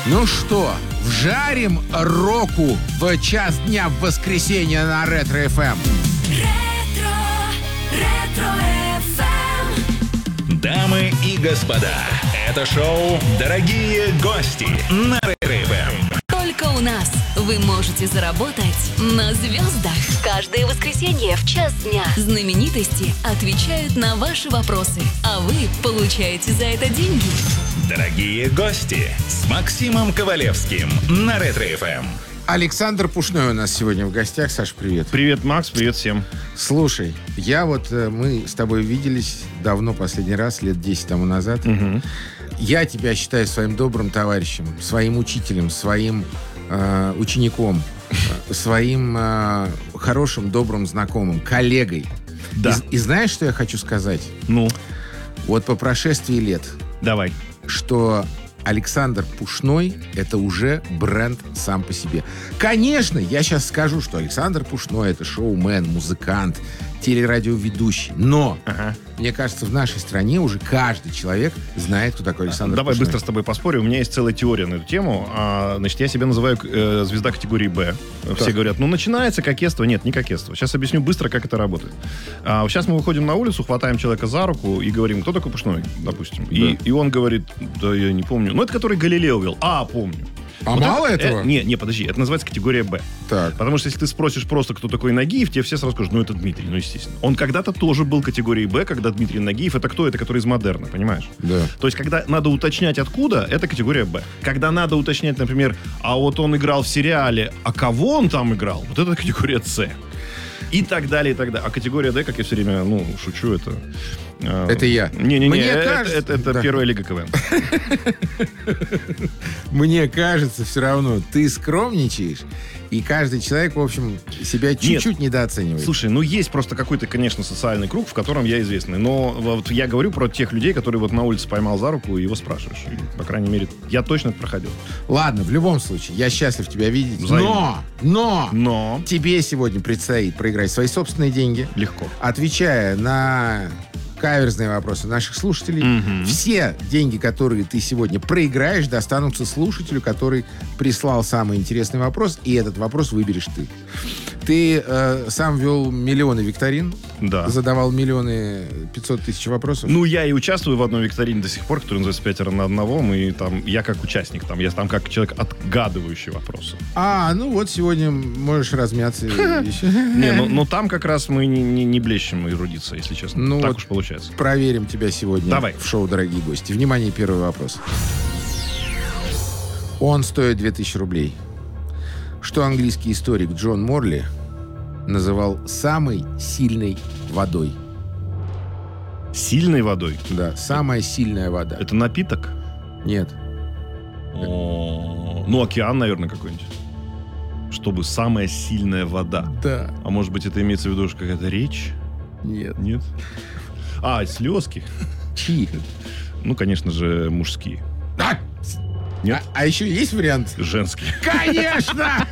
Ну что, вжарим року в час дня в воскресенье на Ретро-ФМ. Ретро-ФМ. Дамы и господа, это шоу «Дорогие гости» на Ретро-ФМ. Только у нас вы можете заработать на звездах. Каждое воскресенье в час дня знаменитости отвечают на ваши вопросы, а вы получаете за это деньги. Дорогие гости с Максимом Ковалевским на Ретро-ФМ. Александр Пушной у нас сегодня в гостях. Саш, привет. Привет, Макс, привет всем. Слушай, мы с тобой виделись давно, последний раз, лет 10 тому назад. Угу. Я тебя считаю своим добрым товарищем, своим учителем, своим учеником, своим хорошим, добрым знакомым, коллегой. Да. И знаешь, что я хочу сказать? Ну? Вот по прошествии лет. Давай. Что Александр Пушной — это уже бренд сам по себе. Конечно, я сейчас скажу, что Александр Пушной — это шоумен, музыкант, телерадиоведущий. Но, мне кажется, в нашей стране уже каждый человек знает, кто такой Александр Давай Пушной. быстро с тобой поспорю. У меня есть целая теория на эту тему. Значит, я себя называю звезда категории «Б». Все говорят, начинается кокетство. Нет, не кокетство. Сейчас объясню быстро, как это работает. Сейчас мы выходим на улицу, хватаем человека за руку и говорим, кто такой Пушной, допустим. Да. И он говорит, да я не помню. Это который Галилео вел. Помню. А вот мало этого? Не, подожди, это называется категория «Б». Так. Потому что если ты спросишь просто, кто такой Нагиев, тебе все сразу скажут, это Дмитрий, естественно. Он когда-то тоже был категорией «Б», когда Дмитрий Нагиев, это кто? Это который из модерна, понимаешь? Да. То есть, когда надо уточнять откуда, это категория «Б». Когда надо уточнять, например, а вот он играл в сериале, а кого он там играл, вот это категория «С». И так далее, и так далее. А категория «Д», как я все время, шучу, это... Это я. Не-не-не, это да. Первая лига КВН. Мне кажется, все равно ты скромничаешь, и каждый человек, в общем, себя чуть-чуть недооценивает. Слушай, есть просто какой-то, конечно, социальный круг, в котором я известный. Но вот я говорю про тех людей, которые вот на улице поймал за руку и его спрашиваешь. И, по крайней мере, я точно это проходил. Ладно, в любом случае, я счастлив тебя видеть. Но тебе сегодня предстоит проиграть свои собственные деньги. Легко. Отвечая на каверзные вопросы наших слушателей. Угу. Все деньги, которые ты сегодня проиграешь, достанутся слушателю, который прислал самый интересный вопрос, и этот вопрос выберешь ты. Ты сам вел миллионы викторин, да. Задавал 1 500 000 вопросов. Я и участвую в одной викторине до сих пор, которая называется «5 на 1», и там я как участник, я там как человек, отгадывающий вопросы. Вот сегодня можешь размяться. Там как раз мы не блещем эрудиция, если честно. Так уж получается. Проверим тебя сегодня. Давай. В шоу «Дорогие гости». Внимание, первый вопрос. Он стоит 2000 рублей. Что английский историк Джон Морли называл самой сильной водой? Сильной водой? Да, самая сильная вода. Это напиток? Нет. Океан, наверное, какой-нибудь. Чтобы самая сильная вода. Да. А может быть, это имеется в виду, что какая-то речь? Нет. Нет? Слезки? Чьи? Конечно же, мужские. Нет? А еще есть вариант? Женские. Конечно!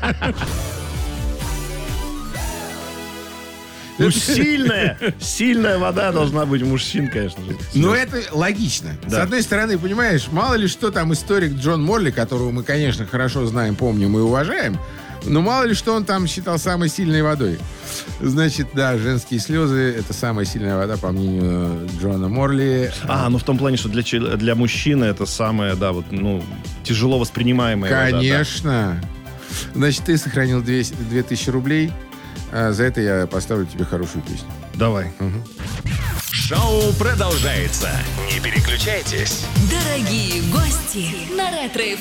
Сильная вода должна быть мужчин, конечно же. Это логично. Да. С одной стороны, понимаешь, мало ли что там историк Джон Морли, которого мы, конечно, хорошо знаем, помним и уважаем, но мало ли что он там считал самой сильной водой. Значит, да, женские слезы — это самая сильная вода, по мнению Джона Морли. В том плане, что для мужчины это самая, тяжело воспринимаемая вода. Конечно. Значит, ты сохранил 2000 рублей. За это я поставлю тебе хорошую песню. Давай. Шоу продолжается. Не переключайтесь. Дорогие гости на Ретро-ФМ.